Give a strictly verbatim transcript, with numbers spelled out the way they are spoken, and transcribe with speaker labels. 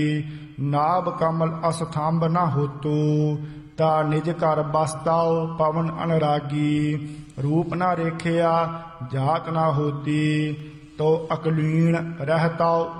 Speaker 1: नाभ कमल अस्थाम्ब न होतु, ता निज कर बसताओ पवन अनुरागी। रूप न रेखिया जात न होती, तो अकलीन रहताओ